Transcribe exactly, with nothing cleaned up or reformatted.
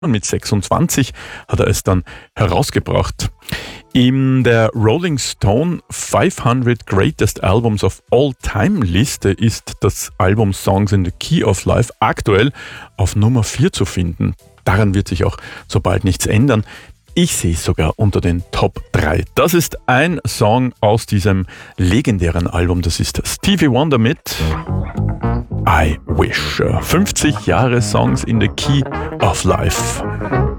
Und mit sechsundzwanzig hat er es dann herausgebracht. In der Rolling Stone fünfhundert Greatest Albums of All Time Liste ist das Album Songs in the Key of Life aktuell auf Nummer vier zu finden. Daran wird sich auch so bald nichts ändern. Ich sehe es sogar unter den Top drei. Das ist ein Song aus diesem legendären Album. Das ist Stevie Wonder mit I Wish. fünfzig Jahre Songs in the Key of Life.